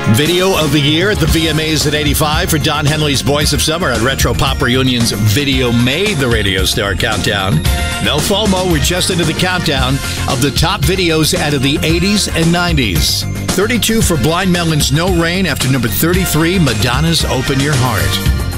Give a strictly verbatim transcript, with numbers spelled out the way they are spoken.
Video of the year at the V M As at eighty-five for Don Henley's Boys of Summer at Retro Pop Reunion's Video Made the Radio Star Countdown. No FOMO, we're just into the countdown of the top videos out of the eighties and nineties. thirty-two for Blind Melon's No Rain after number thirty-three, Madonna's Open Your Heart.